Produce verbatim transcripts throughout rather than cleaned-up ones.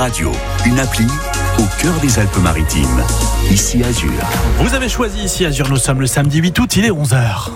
Radio, une appli au cœur des Alpes-Maritimes. Ici Azur. Vous avez choisi Ici Azur, nous sommes le samedi huit août, il est onze heures.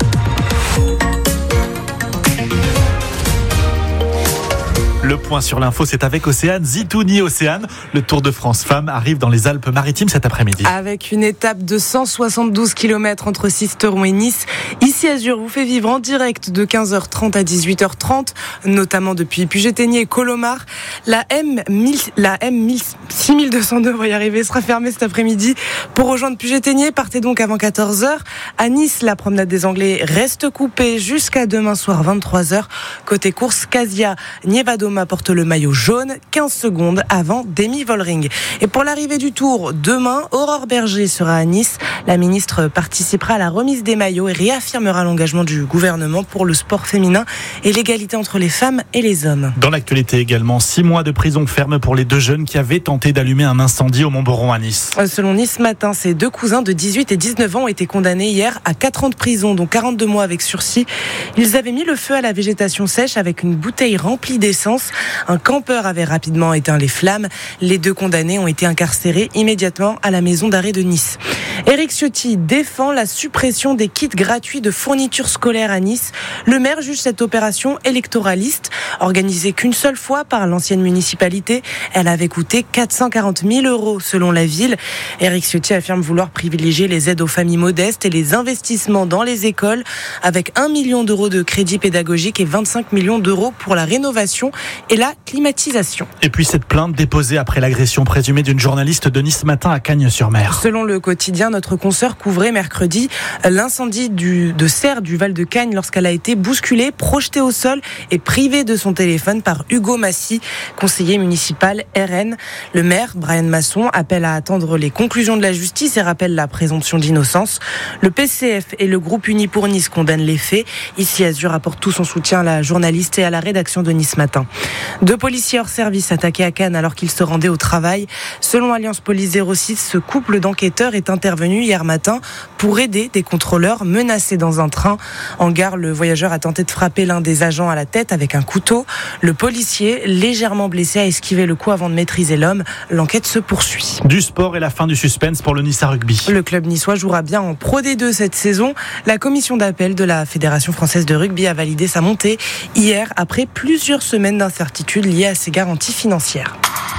Le point sur l'info, c'est avec Océane Zitouni. Océane, le Tour de France Femmes arrive dans les Alpes-Maritimes cet après-midi. Avec une étape de cent soixante-douze kilomètres entre Sisteron et Nice, Ici Azur vous fait vivre en direct de quinze heures trente à dix-huit heures trente, notamment depuis Puget-Théniers et Colomar. La M mille, la M six mille deux cent deux, on va y arriver, sera fermée cet après-midi. Pour rejoindre Puget-Théniers, partez donc avant quatorze heures. À Nice, la promenade des Anglais reste coupée jusqu'à demain soir vingt-trois heures. Côté course, Casia Nievadoma apporte le maillot jaune, quinze secondes avant Demi Vollering. Et pour l'arrivée du Tour, demain, Aurore Berger sera à Nice. La ministre participera à la remise des maillots et réaffirmera l'engagement du gouvernement pour le sport féminin et l'égalité entre les femmes et les hommes. Dans l'actualité également, six mois de prison ferme pour les deux jeunes qui avaient tenté d'allumer un incendie au Montboron à Nice. Selon Nice Matin, ces deux cousins de dix-huit et dix-neuf ans ont été condamnés hier à quatre ans de prison, dont quarante-deux mois avec sursis. Ils avaient mis le feu à la végétation sèche avec une bouteille remplie d'essence. Un campeur avait rapidement éteint les flammes. Les deux condamnés ont été incarcérés immédiatement à la maison d'arrêt de Nice. Éric Ciotti défend la suppression des kits gratuits de fournitures scolaires à Nice. Le maire juge cette opération électoraliste. Organisée qu'une seule fois par l'ancienne municipalité, elle avait coûté quatre cent quarante mille euros selon la ville. Éric Ciotti affirme vouloir privilégier les aides aux familles modestes et les investissements dans les écoles avec un million d'euros de crédits pédagogiques et vingt-cinq millions d'euros pour la rénovation et la climatisation. Et puis cette plainte déposée après l'agression présumée d'une journaliste de Nice Matin à Cagnes-sur-Mer. Selon le quotidien, notre consoeur couvrait mercredi l'incendie du, de serre du Val de Cagnes lorsqu'elle a été bousculée, projetée au sol et privée de son téléphone par Hugo Massy, conseiller municipal R N. Le maire, Brian Masson, appelle à attendre les conclusions de la justice et rappelle la présomption d'innocence. Le P C F et le groupe Uni pour Nice condamnent les faits. Ici Azur apporte tout son soutien à la journaliste et à la rédaction de Nice Matin. Deux policiers hors service attaqués à Cannes alors qu'ils se rendaient au travail. Selon Alliance Police zéro six, ce couple d'enquêteurs est intervenu hier matin pour aider des contrôleurs menacés dans un train. En gare, le voyageur a tenté de frapper l'un des agents à la tête avec un couteau. Le policier, légèrement blessé, a esquivé le coup avant de maîtriser l'homme. L'enquête se poursuit. Du sport et la fin du suspense pour le Nice Rugby. Le club niçois jouera bien en Pro D deux cette saison. La commission d'appel de la Fédération française de rugby a validé sa montée hier après plusieurs semaines d'incertitude liées à ses garanties financières.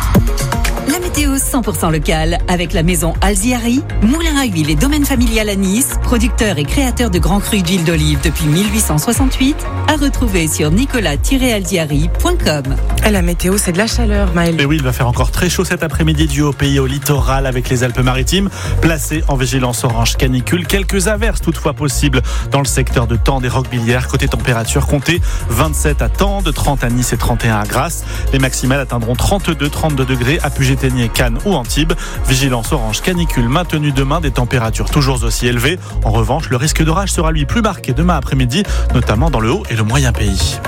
La météo cent pour cent locale avec la maison Alziari, moulin à huile et domaine familial à Nice, producteur et créateur de grands crus d'huile d'olive depuis mille huit cent soixante-huit, à retrouver sur nicolas tiret alziari point com. Et la météo, c'est de la chaleur, Maëlle. Et oui, il va faire encore très chaud cet après-midi du Haut-Pays au littoral avec les Alpes-Maritimes, placés en vigilance orange canicule. Quelques averses toutefois possibles dans le secteur de Tende et Roquebillière. Côté température, comptez vingt-sept à Tende, trente à Nice et trente et un à Grasse. Les maximales atteindront trente-deux, trente-deux degrés à Puget-Théniers, Cannes ou Antibes. Vigilance orange canicule maintenue demain, des températures toujours aussi élevées. En revanche, le risque d'orage sera lui plus marqué demain après-midi, notamment dans le haut et le moyen pays.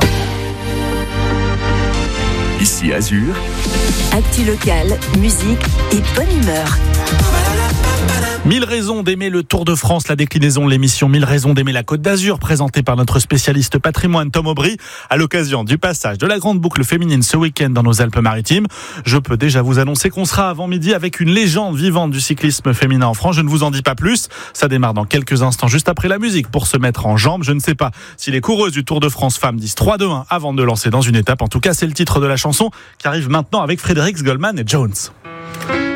Ici Azur. Actu locale, musique et bonne humeur. Mille raisons d'aimer le Tour de France, la déclinaison de l'émission Mille raisons d'aimer la Côte d'Azur, présentée par notre spécialiste patrimoine Tom Aubry, à l'occasion du passage de la grande boucle féminine ce week-end dans nos Alpes-Maritimes. Je peux déjà vous annoncer qu'on sera avant midi avec une légende vivante du cyclisme féminin en France. Je ne vous en dis pas plus. Ça démarre dans quelques instants, juste après la musique, pour se mettre en jambes. Je ne sais pas si les coureuses du Tour de France femmes disent trois deux un avant de lancer dans une étape. En tout cas, c'est le titre de la chanson qui arrive maintenant avec Fredericks, Goldman et Jones.